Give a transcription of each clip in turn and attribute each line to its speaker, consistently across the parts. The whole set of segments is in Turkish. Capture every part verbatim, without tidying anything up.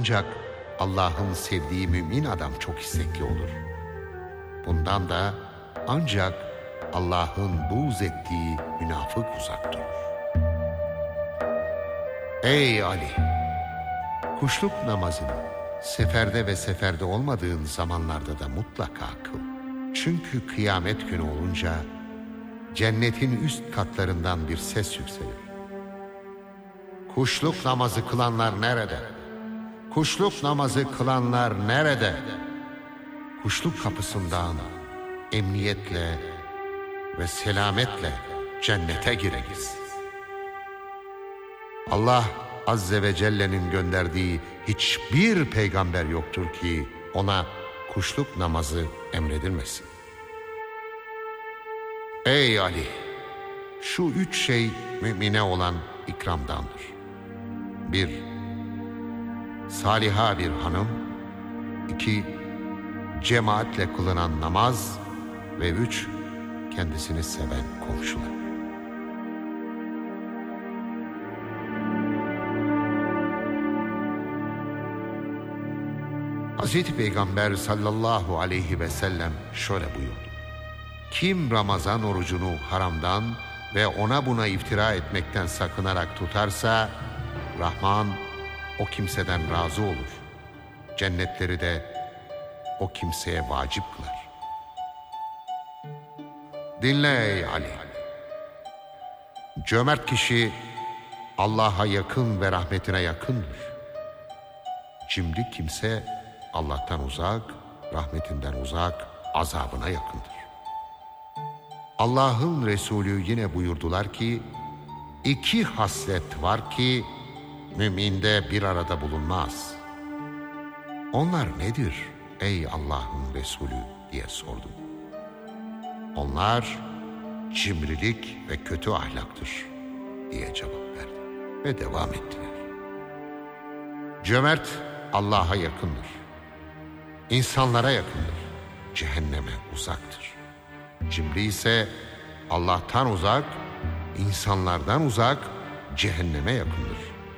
Speaker 1: ancak Allah'ın sevdiği mümin adam çok istekli olur. Bundan da ancak Allah'ın buğz ettiği münafık uzak durur. Ey Ali! Kuşluk namazını seferde ve seferde olmadığın zamanlarda da mutlaka kıl. Çünkü kıyamet günü olunca cennetin üst katlarından bir ses yükselir. Kuşluk namazı kılanlar nerede? Kuşluk namazı kılanlar nerede? Kuşluk kapısından emniyetle ve selametle cennete gireriz. Allah Azze ve Celle'nin gönderdiği hiçbir peygamber yoktur ki ona kuşluk namazı emredilmesin. Ey Ali! Şu üç şey mümine olan ikramdandır. Bir, saliha bir hanım. İki, cemaatle kılınan namaz. Ve üç, kendisini seven komşular. Hazreti Peygamber sallallahu aleyhi ve sellem şöyle buyurdu. Kim Ramazan orucunu haramdan ve ona buna iftira etmekten sakınarak tutarsa, Rahman o kimseden razı olur. Cennetleri de o kimseye vacip kılar. Dinle ey Ali! Cömert kişi Allah'a yakın ve rahmetine yakındır. Cimri kimse Allah'tan uzak, rahmetinden uzak, azabına yakındır. Allah'ın Resulü yine buyurdular ki, iki haslet var ki müminde bir arada bulunmaz. Onlar nedir ey Allah'ın Resulü diye sordum. Onlar cimrilik ve kötü ahlaktır diye cevap verdi ve devam ettiler. Cömert Allah'a yakındır. İnsanlara yakındır. Cehenneme uzaktır. Cimri ise Allah'tan uzak, insanlardan uzak, cehenneme yakındır.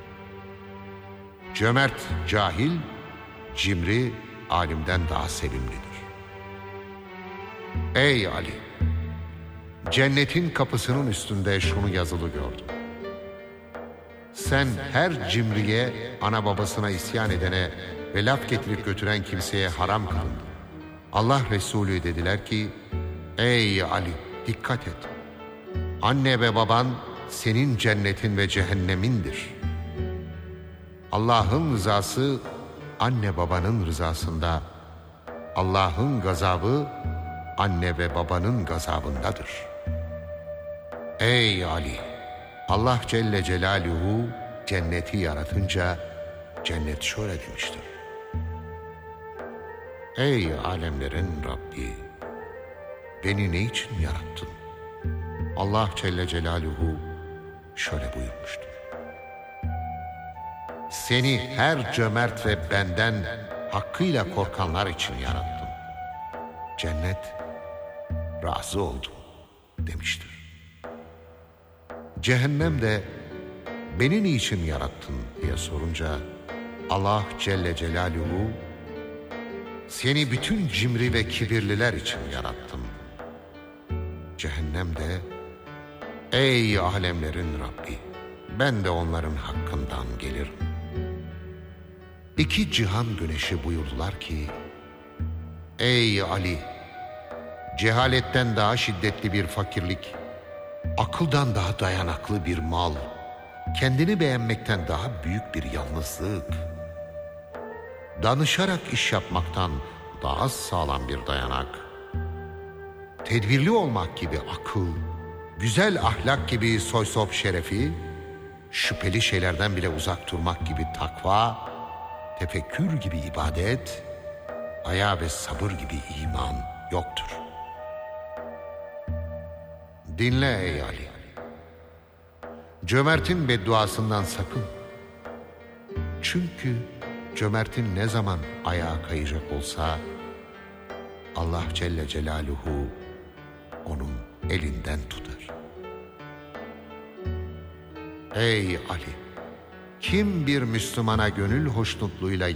Speaker 1: Cömert cahil, cimri alimden daha sevimlidir. Ey Ali! Cennetin kapısının üstünde şunu yazılı gördüm. Sen her cimriye, ana babasına isyan edene ve laf getirip götüren kimseye haram kılındın. Allah Resulü dediler ki, ey Ali dikkat et. Anne ve baban senin cennetin ve cehennemindir. Allah'ın rızası anne babanın rızasında, Allah'ın gazabı anne ve babanın gazabındadır. Ey Ali! Allah Celle Celaluhu cenneti yaratınca cennet şöyle demiştir. Ey alemlerin Rabbi! Beni ne için yarattın? Allah Celle Celaluhu şöyle buyurmuştur. Seni her cömert ve benden hakkıyla korkanlar için yarattım. Cennet razı oldu demiştir. Cehennem de beni niçin yarattın diye sorunca Allah Celle Celaluhu seni bütün cimri ve kibirliler için yarattım. Cehennem de ey alemlerin Rabbi ben de onların hakkından gelirim. İki cihan güneşi buyurdular ki ey Ali! Cehaletten daha şiddetli bir fakirlik, akıldan daha dayanaklı bir mal, kendini beğenmekten daha büyük bir yalnızlık, danışarak iş yapmaktan daha sağlam bir dayanak, tedbirli olmak gibi akıl, güzel ahlak gibi soysop şerefi, şüpheli şeylerden bile uzak durmak gibi takva, tefekkür gibi ibadet, haya ve sabır gibi iman yoktur. Dinle ey Ali! Cömertin bedduasından sakın. Çünkü cömertin ne zaman ayağa kayacak olsa Allah Celle Celaluhu onun elinden tutar. Ey Ali! Kim bir Müslümana gönül hoşnutluğuyla